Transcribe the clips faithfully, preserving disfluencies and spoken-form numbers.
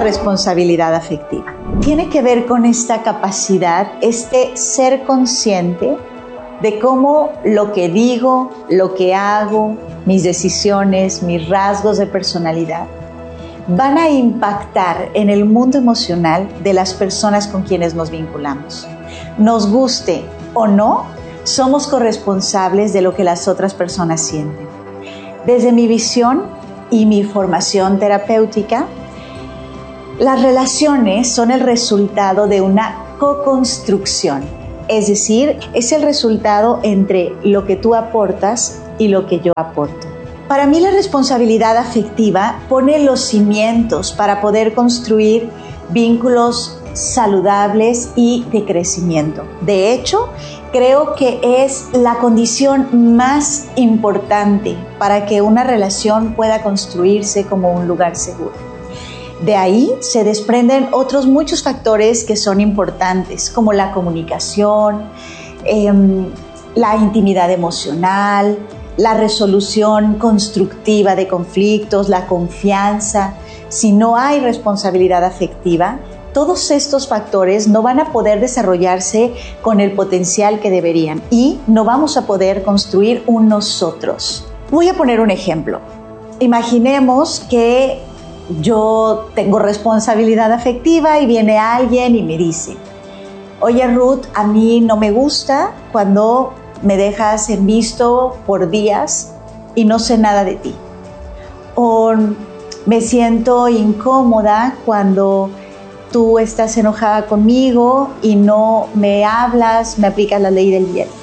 responsabilidad afectiva? Tiene que ver con esta capacidad, este ser consciente de cómo lo que digo, lo que hago, mis decisiones, mis rasgos de personalidad, van a impactar en el mundo emocional de las personas con quienes nos vinculamos. Nos guste o no, somos corresponsables de lo que las otras personas sienten. Desde mi visión y mi formación terapéutica, las relaciones son el resultado de una co-construcción, es decir, es el resultado entre lo que tú aportas y lo que yo aporto. Para mí la responsabilidad afectiva pone los cimientos para poder construir vínculos saludables y de crecimiento. De hecho, creo que es la condición más importante para que una relación pueda construirse como un lugar seguro. De ahí se desprenden otros muchos factores que son importantes, como la comunicación, eh, la intimidad emocional, la resolución constructiva de conflictos, la confianza. Si no hay responsabilidad afectiva, todos estos factores no van a poder desarrollarse con el potencial que deberían y no vamos a poder construir un nosotros. Voy a poner un ejemplo. Imaginemos que yo tengo responsabilidad afectiva y viene alguien y me dice: oye Ruth, a mí no me gusta cuando me dejas en visto por días y no sé nada de ti. O me siento incómoda cuando tú estás enojada conmigo y no me hablas, me aplicas la ley del hielo.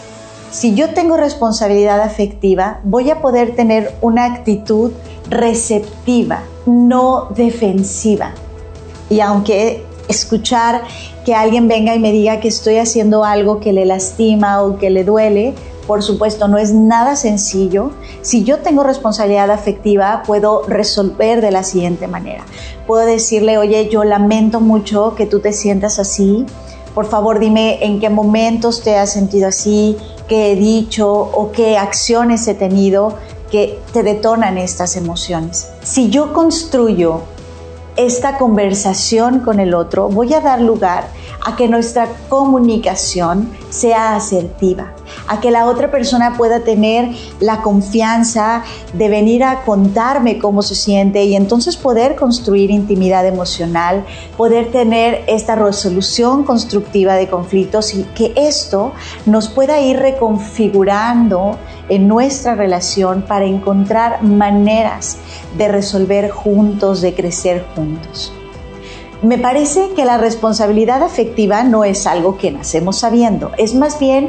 Si yo tengo responsabilidad afectiva, voy a poder tener una actitud receptiva, no defensiva. Y aunque escuchar que alguien venga y me diga que estoy haciendo algo que le lastima o que le duele, por supuesto, no es nada sencillo. Si yo tengo responsabilidad afectiva, puedo resolver de la siguiente manera. Puedo decirle: oye, yo lamento mucho que tú te sientas así. Por favor, dime en qué momentos te has sentido así, qué he dicho o qué acciones he tenido que te detonan estas emociones. Si yo construyo esta conversación con el otro, voy a dar lugar a que nuestra comunicación sea asertiva, a que la otra persona pueda tener la confianza de venir a contarme cómo se siente y entonces poder construir intimidad emocional, poder tener esta resolución constructiva de conflictos y que esto nos pueda ir reconfigurando en nuestra relación para encontrar maneras de resolver juntos, de crecer juntos. Me parece que la responsabilidad afectiva no es algo que nacemos sabiendo, es más bien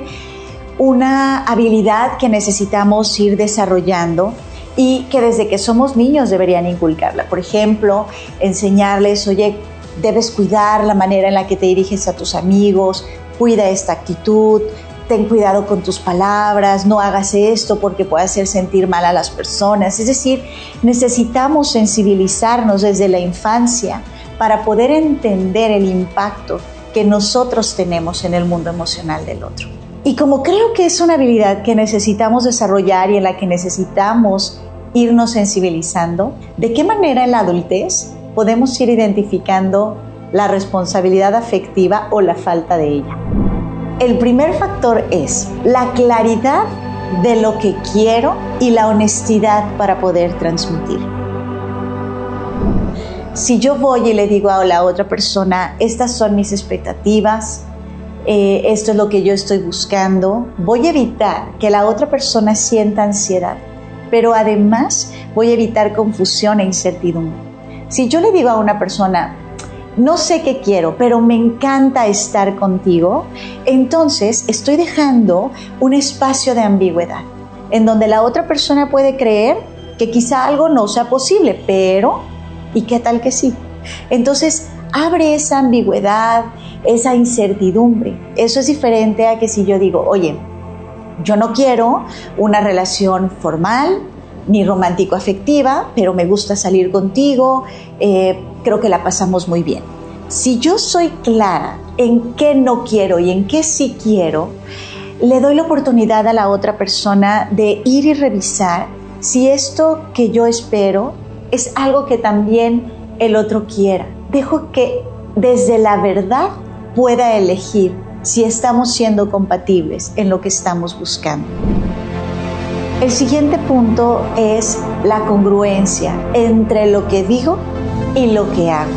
una habilidad que necesitamos ir desarrollando y que desde que somos niños deberían inculcarla. Por ejemplo, enseñarles: oye, debes cuidar la manera en la que te diriges a tus amigos, cuida esta actitud, ten cuidado con tus palabras, no hagas esto porque puede hacer sentir mal a las personas. Es decir, necesitamos sensibilizarnos desde la infancia para poder entender el impacto que nosotros tenemos en el mundo emocional del otro. Y como creo que es una habilidad que necesitamos desarrollar y en la que necesitamos irnos sensibilizando, ¿de qué manera en la adultez podemos ir identificando la responsabilidad afectiva o la falta de ella? El primer factor es la claridad de lo que quiero y la honestidad para poder transmitir. Si yo voy y le digo a la otra persona: estas son mis expectativas, eh, esto es lo que yo estoy buscando, voy a evitar que la otra persona sienta ansiedad, pero además voy a evitar confusión e incertidumbre. Si yo le digo a una persona: no sé qué quiero, pero me encanta estar contigo, entonces estoy dejando un espacio de ambigüedad, en donde la otra persona puede creer que quizá algo no sea posible, pero ¿y qué tal que sí? Entonces abre esa ambigüedad, esa incertidumbre. Eso es diferente a que si yo digo: oye, yo no quiero una relación formal ni romántico-afectiva, pero me gusta salir contigo, eh, creo que la pasamos muy bien. Si yo soy clara en qué no quiero y en qué sí quiero, le doy la oportunidad a la otra persona de ir y revisar si esto que yo espero es algo que también el otro quiera. Dejo que desde la verdad pueda elegir si estamos siendo compatibles en lo que estamos buscando. El siguiente punto es la congruencia entre lo que digo y lo que hago.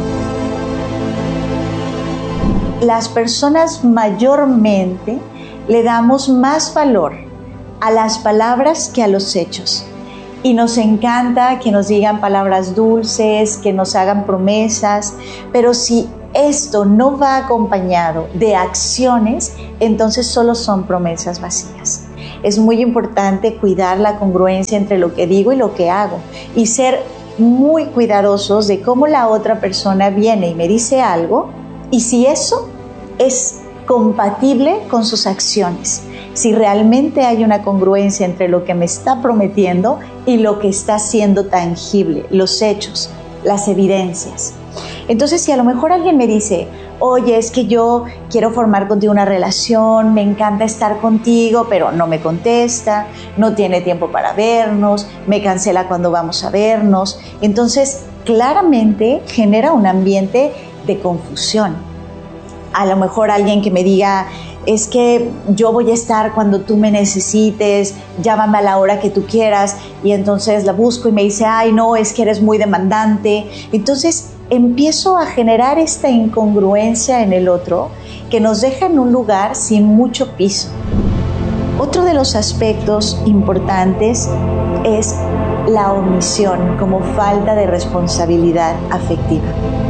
Las personas mayormente le damos más valor a las palabras que a los hechos. Y nos encanta que nos digan palabras dulces, que nos hagan promesas, pero si esto no va acompañado de acciones, entonces solo son promesas vacías. Es muy importante cuidar la congruencia entre lo que digo y lo que hago y ser muy cuidadosos de cómo la otra persona viene y me dice algo y si eso es compatible con sus acciones. Si realmente hay una congruencia entre lo que me está prometiendo y lo que está siendo tangible, los hechos, las evidencias. Entonces, si a lo mejor alguien me dice, oye, es que yo quiero formar contigo una relación, me encanta estar contigo, pero no me contesta, no tiene tiempo para vernos, me cancela cuando vamos a vernos. Entonces, claramente genera un ambiente de confusión. A lo mejor alguien que me diga, es que yo voy a estar cuando tú me necesites, llámame a la hora que tú quieras, y entonces la busco y me dice, ay no, es que eres muy demandante. Entonces empiezo a generar esta incongruencia en el otro que nos deja en un lugar sin mucho piso. Otro de los aspectos importantes es la omisión como falta de responsabilidad afectiva.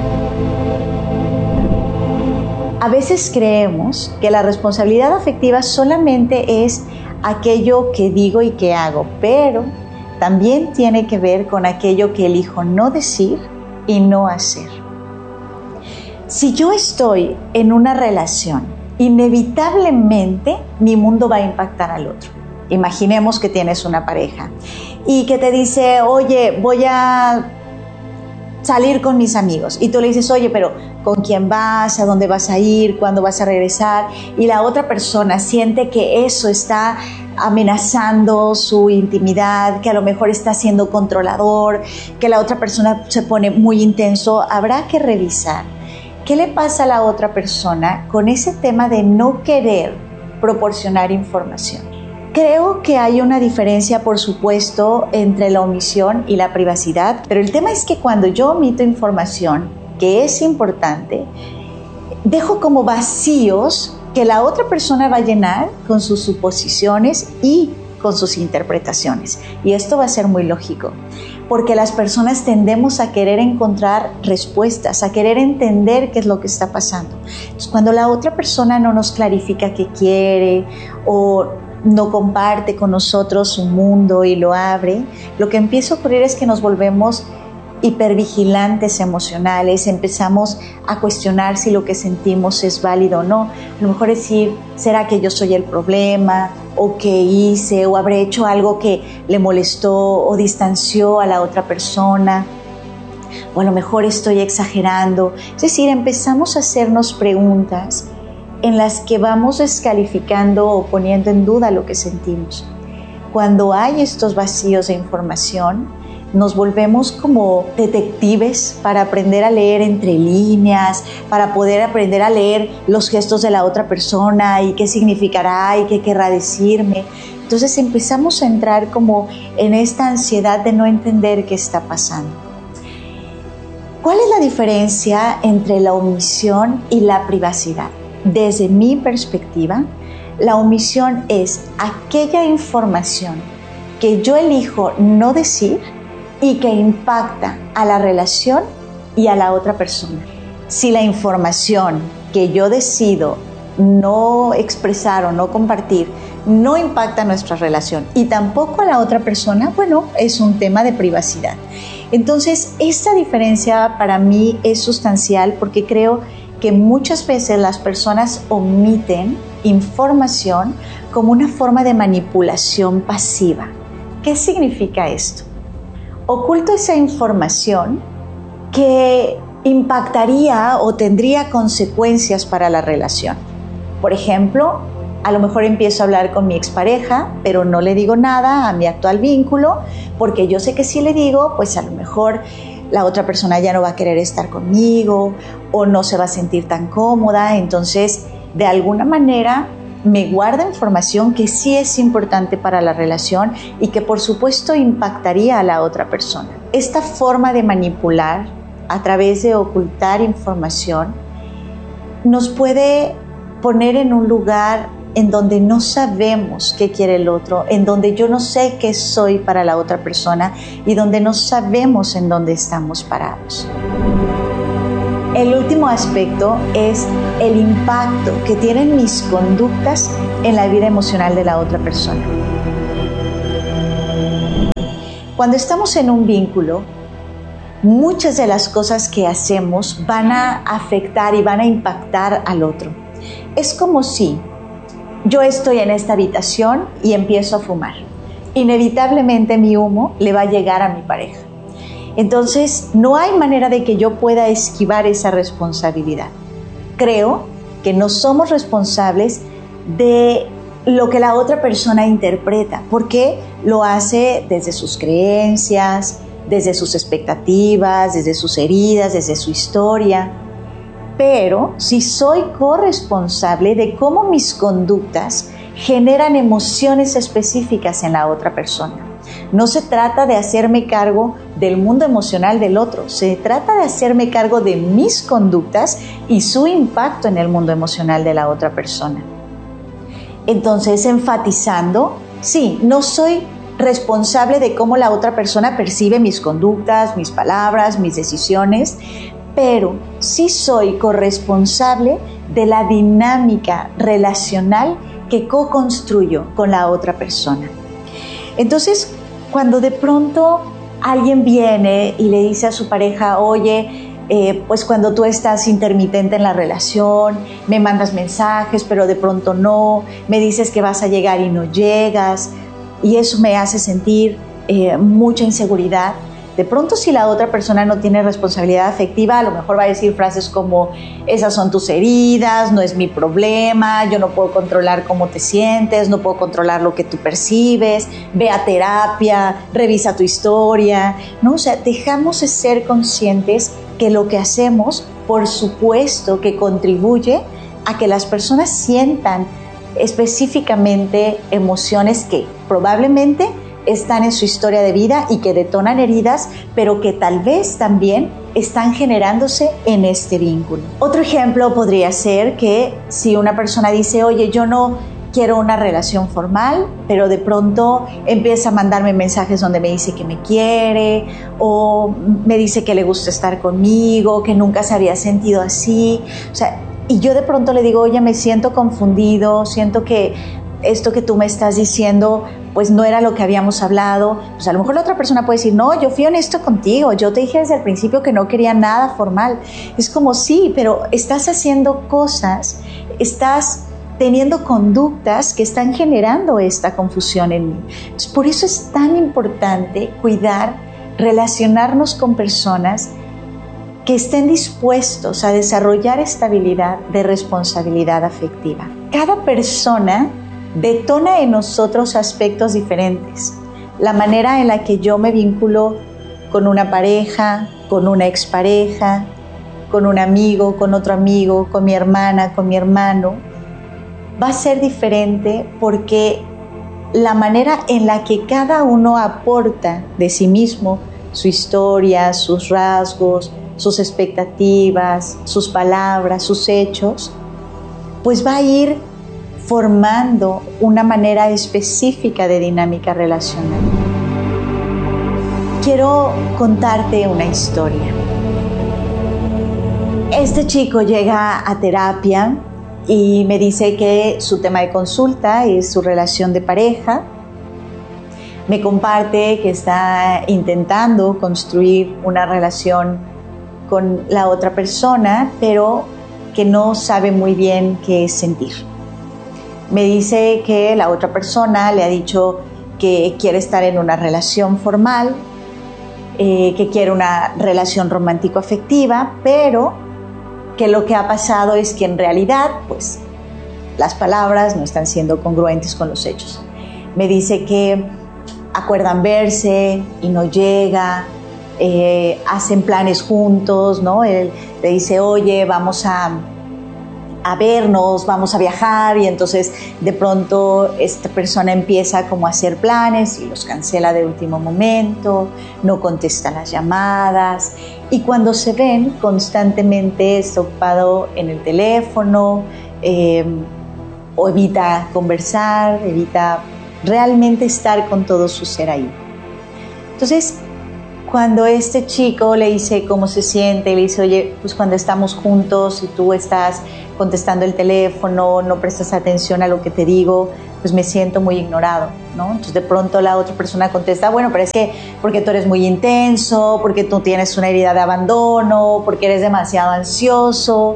A veces creemos que la responsabilidad afectiva solamente es aquello que digo y que hago, pero también tiene que ver con aquello que elijo no decir y no hacer. Si yo estoy en una relación, inevitablemente mi mundo va a impactar al otro. Imaginemos que tienes una pareja y que te dice, oye, voy a salir con mis amigos, y tú le dices, oye, pero ¿con quién vas? ¿A dónde vas a ir? ¿Cuándo vas a regresar? Y la otra persona siente que eso está amenazando su intimidad, que a lo mejor está siendo controlador, que la otra persona se pone muy intenso. Habrá que revisar qué le pasa a la otra persona con ese tema de no querer proporcionar información. Creo que hay una diferencia, por supuesto, entre la omisión y la privacidad, pero el tema es que cuando yo omito información, que es importante, dejo como vacíos que la otra persona va a llenar con sus suposiciones y con sus interpretaciones. Y esto va a ser muy lógico, porque las personas tendemos a querer encontrar respuestas, a querer entender qué es lo que está pasando. Entonces, cuando la otra persona no nos clarifica qué quiere o no comparte con nosotros su mundo y lo abre, lo que empieza a ocurrir es que nos volvemos hipervigilantes emocionales, empezamos a cuestionar si lo que sentimos es válido o no. A lo mejor decir, ¿será que yo soy el problema? ¿O qué hice? ¿O habré hecho algo que le molestó o distanció a la otra persona? O a lo mejor estoy exagerando. Es decir, empezamos a hacernos preguntas en las que vamos descalificando o poniendo en duda lo que sentimos. Cuando hay estos vacíos de información, nos volvemos como detectives para aprender a leer entre líneas, para poder aprender a leer los gestos de la otra persona y qué significará y qué querrá decirme. Entonces empezamos a entrar como en esta ansiedad de no entender qué está pasando. ¿Cuál es la diferencia entre la omisión y la privacidad? Desde mi perspectiva, la omisión es aquella información que yo elijo no decir y que impacta a la relación y a la otra persona. Si la información que yo decido no expresar o no compartir no impacta nuestra relación y tampoco a la otra persona, bueno, es un tema de privacidad. Entonces, esta diferencia para mí es sustancial porque creo que muchas veces las personas omiten información como una forma de manipulación pasiva. ¿Qué significa esto? Oculto esa información que impactaría o tendría consecuencias para la relación. Por ejemplo, a lo mejor empiezo a hablar con mi expareja, pero no le digo nada a mi actual vínculo, porque yo sé que si le digo, pues a lo mejor la otra persona ya no va a querer estar conmigo o no se va a sentir tan cómoda. Entonces, de alguna manera, me guarda información que sí es importante para la relación y que por supuesto impactaría a la otra persona. Esta forma de manipular a través de ocultar información nos puede poner en un lugar en donde no sabemos qué quiere el otro, en donde yo no sé qué soy para la otra persona y donde no sabemos en dónde estamos parados. El último aspecto es el impacto que tienen mis conductas en la vida emocional de la otra persona. Cuando estamos en un vínculo, muchas de las cosas que hacemos van a afectar y van a impactar al otro. Es como si yo estoy en esta habitación y empiezo a fumar. Inevitablemente mi humo le va a llegar a mi pareja. Entonces, no hay manera de que yo pueda esquivar esa responsabilidad. Creo que no somos responsables de lo que la otra persona interpreta, porque lo hace desde sus creencias, desde sus expectativas, desde sus heridas, desde su historia. Pero sí soy corresponsable de cómo mis conductas generan emociones específicas en la otra persona. No se trata de hacerme cargo del mundo emocional del otro, se trata de hacerme cargo de mis conductas y su impacto en el mundo emocional de la otra persona. Entonces, enfatizando, sí, no soy responsable de cómo la otra persona percibe mis conductas, mis palabras, mis decisiones, pero sí soy corresponsable de la dinámica relacional que co-construyo con la otra persona. Entonces, cuando de pronto alguien viene y le dice a su pareja, oye, eh, pues cuando tú estás intermitente en la relación, me mandas mensajes, pero de pronto no, me dices que vas a llegar y no llegas, y eso me hace sentir eh, mucha inseguridad. De pronto, si la otra persona no tiene responsabilidad afectiva, a lo mejor va a decir frases como, esas son tus heridas, no es mi problema, yo no puedo controlar cómo te sientes, no puedo controlar lo que tú percibes, ve a terapia, revisa tu historia, ¿no? O sea, dejamos de ser conscientes que lo que hacemos, por supuesto, que contribuye a que las personas sientan específicamente emociones que probablemente están en su historia de vida y que detonan heridas, pero que tal vez también están generándose en este vínculo. Otro ejemplo podría ser que si una persona dice, oye, yo no quiero una relación formal, pero de pronto empieza a mandarme mensajes donde me dice que me quiere o me dice que le gusta estar conmigo, que nunca se había sentido así. O sea, y yo de pronto le digo, oye, me siento confundido, siento que esto que tú me estás diciendo pues no era lo que habíamos hablado. Pues a lo mejor la otra persona puede decir, no, yo fui honesto contigo, yo te dije desde el principio que no quería nada formal. Es como, sí, pero estás haciendo cosas, estás teniendo conductas que están generando esta confusión en mí. Entonces, por eso es tan importante cuidar, relacionarnos con personas que estén dispuestos a desarrollar estabilidad de responsabilidad afectiva. Cada persona detona en nosotros aspectos diferentes. La manera en la que yo me vinculo con una pareja, con una expareja, con un amigo, con otro amigo, con mi hermana, con mi hermano, va a ser diferente porque la manera en la que cada uno aporta de sí mismo, su historia, sus rasgos, sus expectativas, sus palabras, sus hechos, pues va a ir formando una manera específica de dinámica relacional. Quiero contarte una historia. Este chico llega a terapia y me dice que su tema de consulta es su relación de pareja. Me comparte que está intentando construir una relación con la otra persona, pero que no sabe muy bien qué es sentir. Me dice que la otra persona le ha dicho que quiere estar en una relación formal, eh, que quiere una relación romántico-afectiva, pero que lo que ha pasado es que en realidad, pues, las palabras no están siendo congruentes con los hechos. Me dice que acuerdan verse y no llega, eh, hacen planes juntos, ¿no? Él le dice, oye, vamos a, a vernos, vamos a viajar, y entonces de pronto esta persona empieza como a hacer planes y los cancela de último momento, no contesta las llamadas, y cuando se ven constantemente está ocupado en el teléfono, eh, o evita conversar, evita realmente estar con todo su ser ahí. Entonces, cuando este chico le dice cómo se siente, le dice, oye, pues cuando estamos juntos y tú estás contestando el teléfono, no prestas atención a lo que te digo, pues me siento muy ignorado, ¿no? Entonces de pronto la otra persona contesta, bueno, pero es que porque tú eres muy intenso, porque tú tienes una herida de abandono, porque eres demasiado ansioso.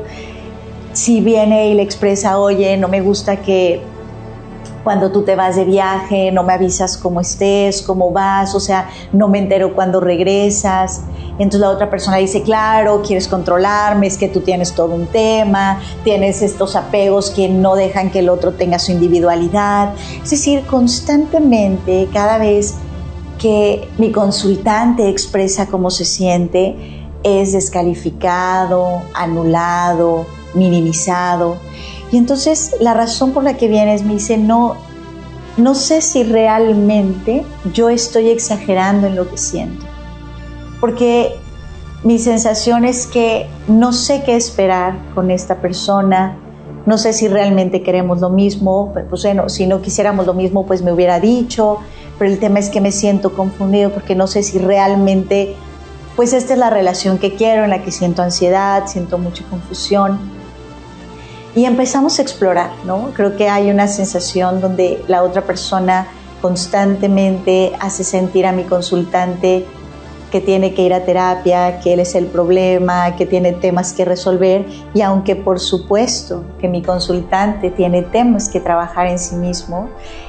Si viene y le expresa, oye, no me gusta que cuando tú te vas de viaje no me avisas cómo estés, cómo vas, o sea, no me entero cuando regresas. Entonces la otra persona dice, claro, quieres controlarme, es que tú tienes todo un tema, tienes estos apegos que no dejan que el otro tenga su individualidad. Es decir, constantemente, cada vez que mi consultante expresa cómo se siente, es descalificado, anulado, minimizado. Y entonces la razón por la que vienes me dice, no, no sé si realmente yo estoy exagerando en lo que siento, porque mi sensación es que no sé qué esperar con esta persona, no sé si realmente queremos lo mismo, pues bueno, si no quisiéramos lo mismo pues me hubiera dicho, pero el tema es que me siento confundido porque no sé si realmente pues esta es la relación que quiero, en la que siento ansiedad, siento mucha confusión. Y empezamos a explorar, ¿no? Creo que hay una sensación donde la otra persona constantemente hace sentir a mi consultante que tiene que ir a terapia, que él es el problema, que tiene temas que resolver, y aunque por supuesto que mi consultante tiene temas que trabajar en sí mismo,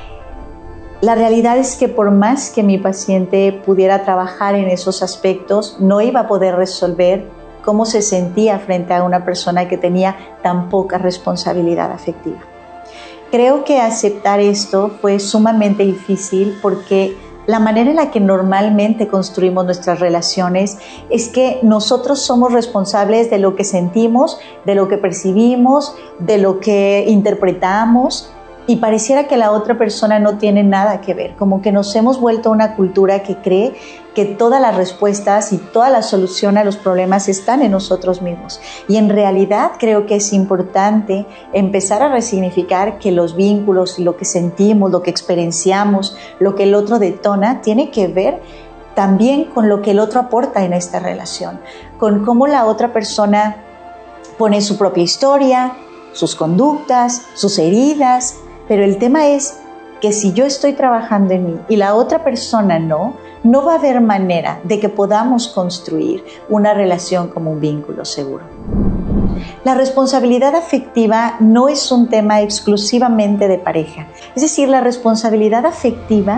la realidad es que por más que mi paciente pudiera trabajar en esos aspectos, no iba a poder resolver cómo se sentía frente a una persona que tenía tan poca responsabilidad afectiva. Creo que aceptar esto fue sumamente difícil porque la manera en la que normalmente construimos nuestras relaciones es que nosotros somos responsables de lo que sentimos, de lo que percibimos, de lo que interpretamos, y pareciera que la otra persona no tiene nada que ver, como que nos hemos vuelto una cultura que cree que todas las respuestas y toda la solución a los problemas están en nosotros mismos. Y en realidad creo que es importante empezar a resignificar que los vínculos, lo que sentimos, lo que experienciamos, lo que el otro detona, tiene que ver también con lo que el otro aporta en esta relación, con cómo la otra persona pone su propia historia, sus conductas, sus heridas. Pero el tema es que si yo estoy trabajando en mí y la otra persona no, no va a haber manera de que podamos construir una relación como un vínculo seguro. La responsabilidad afectiva no es un tema exclusivamente de pareja. Es decir, la responsabilidad afectiva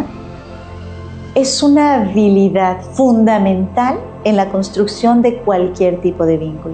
es una habilidad fundamental en la construcción de cualquier tipo de vínculo.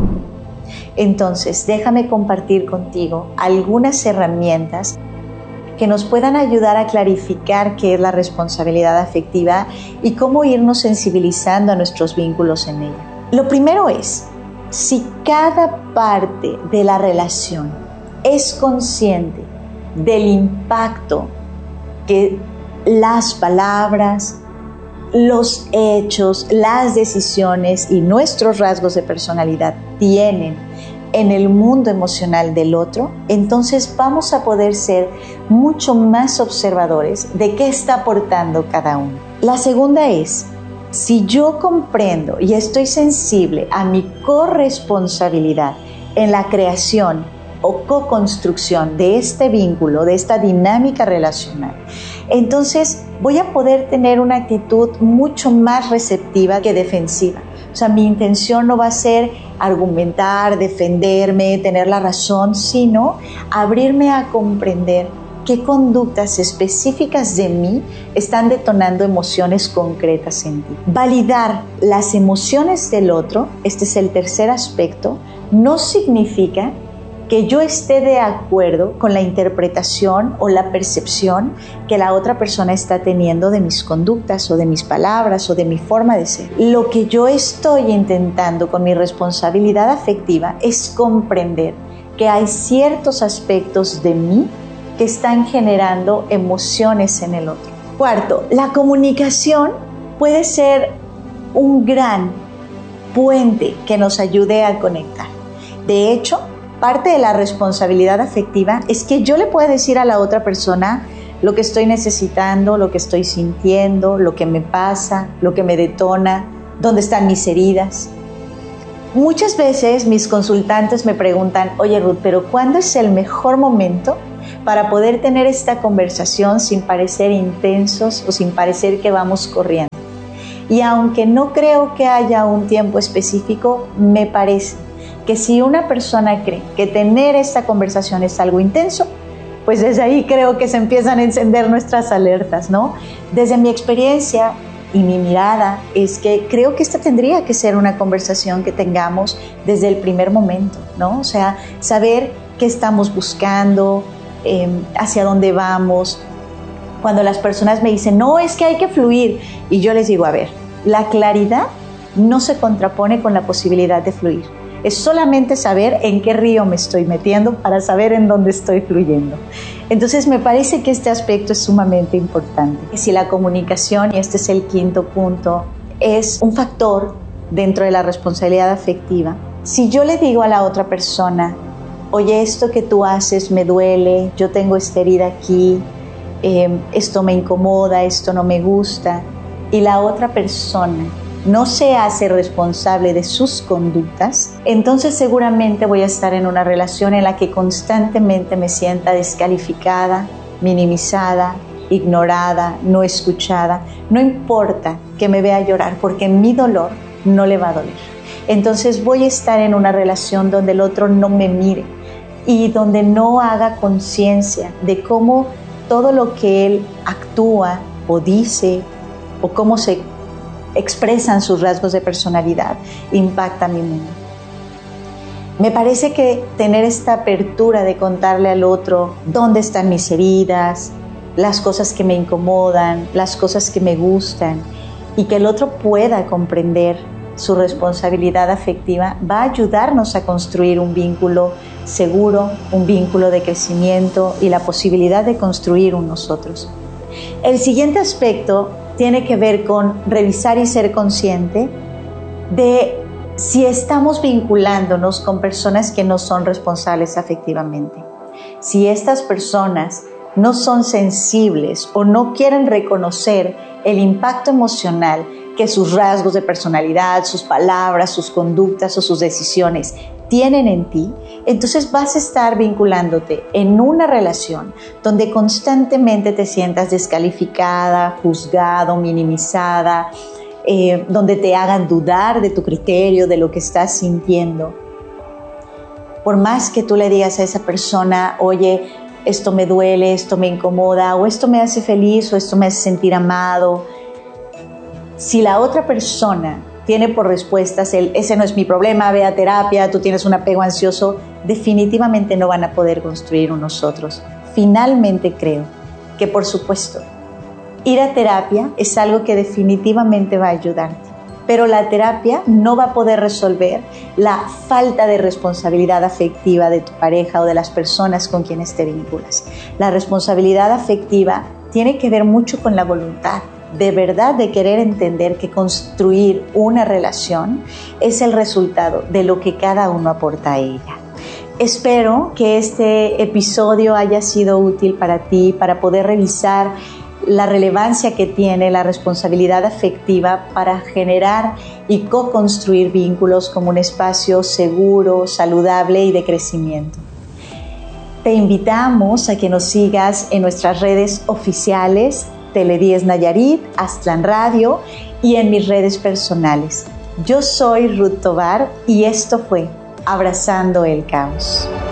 Entonces, déjame compartir contigo algunas herramientas que nos puedan ayudar a clarificar qué es la responsabilidad afectiva y cómo irnos sensibilizando a nuestros vínculos en ella. Lo primero es, si cada parte de la relación es consciente del impacto que las palabras, los hechos, las decisiones y nuestros rasgos de personalidad tienen en el mundo emocional del otro, entonces vamos a poder ser mucho más observadores de qué está aportando cada uno. La segunda es, si yo comprendo y estoy sensible a mi corresponsabilidad en la creación o co-construcción de este vínculo, de esta dinámica relacional, entonces voy a poder tener una actitud mucho más receptiva que defensiva. O sea, mi intención no va a ser argumentar, defenderme, tener la razón, sino abrirme a comprender qué conductas específicas de mí están detonando emociones concretas en ti. Validar las emociones del otro, este es el tercer aspecto, no significa que yo esté de acuerdo con la interpretación o la percepción que la otra persona está teniendo de mis conductas o de mis palabras o de mi forma de ser. Lo que yo estoy intentando con mi responsabilidad afectiva es comprender que hay ciertos aspectos de mí que están generando emociones en el otro. Cuarto, la comunicación puede ser un gran puente que nos ayude a conectar. De hecho, parte de la responsabilidad afectiva es que yo le pueda decir a la otra persona lo que estoy necesitando, lo que estoy sintiendo, lo que me pasa, lo que me detona, dónde están mis heridas. Muchas veces mis consultantes me preguntan, oye Ruth, pero ¿cuándo es el mejor momento para poder tener esta conversación sin parecer intensos o sin parecer que vamos corriendo? Y aunque no creo que haya un tiempo específico, me parece que si una persona cree que tener esta conversación es algo intenso, pues desde ahí creo que se empiezan a encender nuestras alertas, ¿no? Desde mi experiencia y mi mirada es que creo que esta tendría que ser una conversación que tengamos desde el primer momento, ¿no? O sea, saber qué estamos buscando, eh, hacia dónde vamos. Cuando las personas me dicen, no, es que hay que fluir, y yo les digo, a ver, la claridad no se contrapone con la posibilidad de fluir. Es solamente saber en qué río me estoy metiendo para saber en dónde estoy fluyendo. Entonces me parece que este aspecto es sumamente importante. Si la comunicación, y este es el quinto punto, es un factor dentro de la responsabilidad afectiva, si yo le digo a la otra persona, oye, esto que tú haces me duele, yo tengo esta herida aquí, eh, esto me incomoda, esto no me gusta, y la otra persona no se hace responsable de sus conductas, entonces seguramente voy a estar en una relación en la que constantemente me sienta descalificada, minimizada, ignorada, no escuchada. No importa que me vea llorar, porque mi dolor no le va a doler. Entonces voy a estar en una relación donde el otro no me mire y donde no haga conciencia de cómo todo lo que él actúa o dice o cómo se expresan sus rasgos de personalidad impacta mi mundo. Me parece que tener esta apertura de contarle al otro dónde están mis heridas, las cosas que me incomodan, las cosas que me gustan, y que el otro pueda comprender su responsabilidad afectiva, va a ayudarnos a construir un vínculo seguro, un vínculo de crecimiento y la posibilidad de construir un nosotros. El siguiente aspecto tiene que ver con revisar y ser consciente de si estamos vinculándonos con personas que no son responsables afectivamente. Si estas personas no son sensibles o no quieren reconocer el impacto emocional que sus rasgos de personalidad, sus palabras, sus conductas o sus decisiones tienen en ti, entonces vas a estar vinculándote en una relación donde constantemente te sientas descalificada, juzgado, minimizada, eh, donde te hagan dudar de tu criterio, de lo que estás sintiendo. Por más que tú le digas a esa persona, oye, esto me duele, esto me incomoda, o esto me hace feliz, o esto me hace sentir amado, si la otra persona tiene por respuestas el ese no es mi problema, ve a terapia, tú tienes un apego ansioso, definitivamente no van a poder construir un nosotros. Finalmente creo que, por supuesto, ir a terapia es algo que definitivamente va a ayudarte, pero la terapia no va a poder resolver la falta de responsabilidad afectiva de tu pareja o de las personas con quienes te vinculas. La responsabilidad afectiva tiene que ver mucho con la voluntad, de verdad, de querer entender que construir una relación es el resultado de lo que cada uno aporta a ella. Espero que este episodio haya sido útil para ti, para poder revisar la relevancia que tiene la responsabilidad afectiva para generar y co-construir vínculos como un espacio seguro, saludable y de crecimiento. Te invitamos a que nos sigas en nuestras redes oficiales, Tele diez Nayarit, Aztlán Radio, y en mis redes personales. Yo soy Ruth Tovar y esto fue Abrazando el Caos.